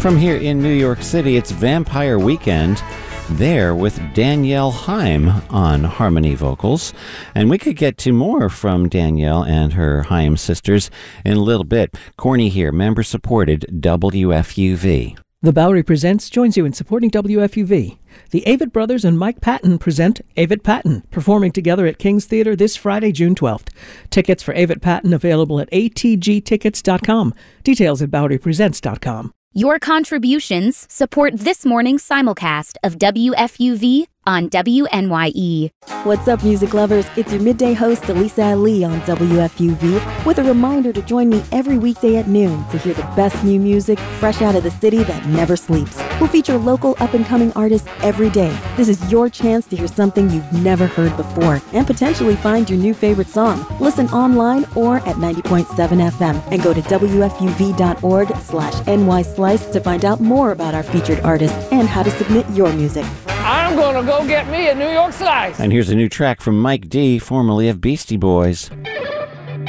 From here in New York City, it's Vampire Weekend. There with Danielle Haim on harmony vocals. And we could get to more from Danielle and her Haim sisters in a little bit. Corny here, member-supported WFUV. The Bowery Presents joins you in supporting WFUV. The Avett Brothers and Mike Patton present Avett Patton, performing together at King's Theater this Friday, June 12th. Tickets for Avett Patton available at atgtickets.com. Details at bowerypresents.com. Your contributions support this morning's simulcast of WFUV on WNYE. What's up, music lovers? It's your midday host, Elisa Ali, on WFUV, with a reminder to join me every weekday at noon to hear the best new music fresh out of the city that never sleeps. We'll feature local up-and-coming artists every day. This is your chance to hear something you've never heard before and potentially find your new favorite song. Listen online or at 90.7 FM and go to WFUV.org/NYSlice to find out more about our featured artists and how to submit your music. I'm gonna go get me a New York slice. And here's a new track from Mike D, formerly of Beastie Boys.